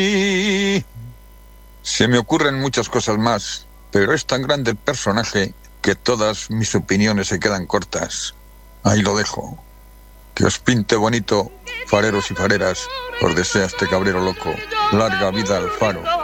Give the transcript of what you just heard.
Se me ocurren muchas cosas más, pero es tan grande el personaje que todas mis opiniones se quedan cortas. Ahí lo dejo. Que os pinte bonito, fareros y fareras, os desea este cabrero loco. Larga vida al faro.